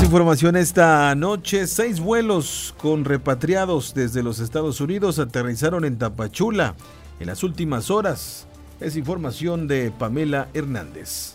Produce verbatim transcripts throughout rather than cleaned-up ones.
información esta noche. Seis vuelos con repatriados desde los Estados Unidos aterrizaron en Tapachula en las últimas horas. Es información de Pamela Hernández.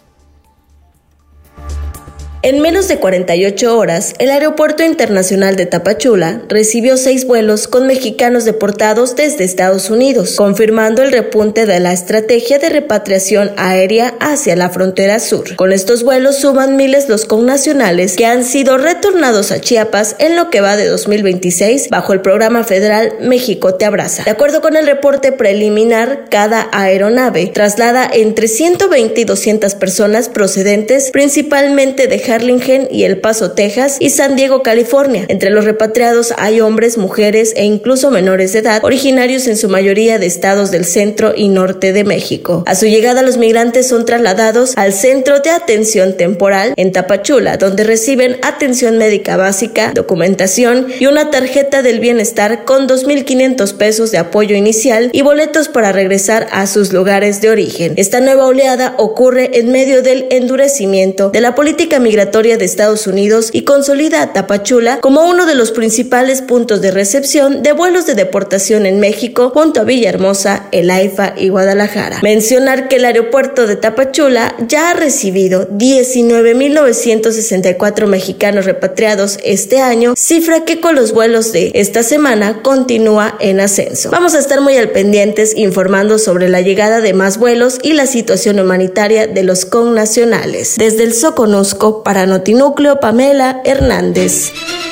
En menos de cuarenta y ocho horas, el Aeropuerto Internacional de Tapachula recibió seis vuelos con mexicanos deportados desde Estados Unidos, confirmando el repunte de la estrategia de repatriación aérea hacia la frontera sur. Con estos vuelos suman miles los connacionales que han sido retornados a Chiapas en lo que va de dos mil veintiséis bajo el programa federal México Te Abraza. De acuerdo con el reporte preliminar, cada aeronave traslada entre ciento veinte y doscientas personas procedentes principalmente de Harlingen y El Paso, Texas y San Diego, California. Entre los repatriados hay hombres, mujeres e incluso menores de edad, originarios en su mayoría de estados del centro y norte de México. A su llegada, los migrantes son trasladados al Centro de Atención Temporal en Tapachula, donde reciben atención médica básica, documentación y una tarjeta del bienestar con dos mil quinientos pesos de apoyo inicial y boletos para regresar a sus lugares de origen. Esta nueva oleada ocurre en medio del endurecimiento de la política migratoria de Estados Unidos y consolida a Tapachula como uno de los principales puntos de recepción de vuelos de deportación en México junto a Villahermosa, El AIFA y Guadalajara. Mencionar que el aeropuerto de Tapachula ya ha recibido diecinueve mil novecientos sesenta y cuatro mexicanos repatriados este año, cifra que con los vuelos de esta semana continúa en ascenso. Vamos a estar muy al pendientes informando sobre la llegada de más vuelos y la situación humanitaria de los connacionales. Desde el Soconusco, para Notinúcleo, Pamela Hernández.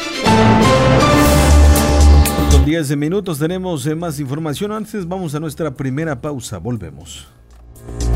Con diez minutos tenemos más información. Antes vamos a nuestra primera pausa. Volvemos.